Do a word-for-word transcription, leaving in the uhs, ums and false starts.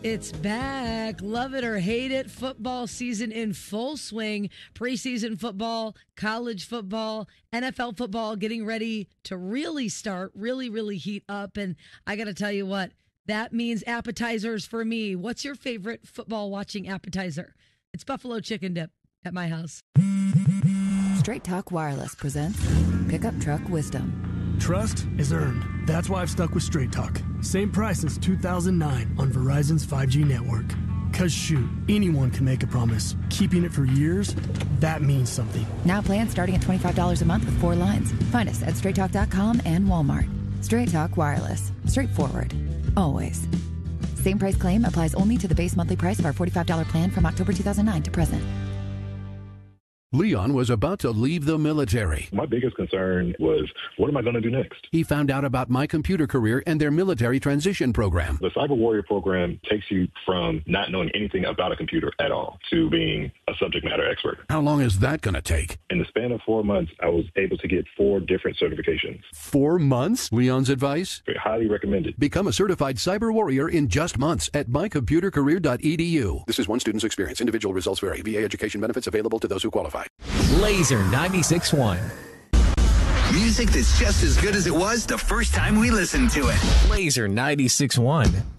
It's back. Love it or hate it. Football season in full swing. Preseason football, college football, N F L football getting ready to really start, really, really heat up. And I got to tell you what, that means appetizers for me. What's your favorite football watching appetizer? It's buffalo chicken dip at my house. Straight Talk Wireless presents Pickup Truck Wisdom. Trust is earned. That's why I've stuck with Straight Talk. Same price since two thousand nine on Verizon's five G network. Cause shoot, anyone can make a promise. Keeping it for years, that means something. Now plans starting at twenty-five dollars a month with four lines. Find us at straight talk dot com and Walmart. Straight Talk Wireless. Straightforward. Always. Same price claim applies only to the base monthly price of our forty-five dollars plan from October two thousand nine to present. Leon was about to leave the military. My biggest concern was, what am I going to do next? He found out about My Computer Career and their military transition program. The Cyber Warrior program takes you from not knowing anything about a computer at all to being a subject matter expert. How long is that going to take? In the span of four months, I was able to get four different certifications. Four months? Leon's advice? Very highly recommended. Become a certified cyber warrior in just months at my computer career dot e d u. This is one student's experience. Individual results vary. V A education benefits available to those who qualify. Laser ninety-six point one. Music that's just as good as it was the first time we listened to it. Laser ninety-six point one.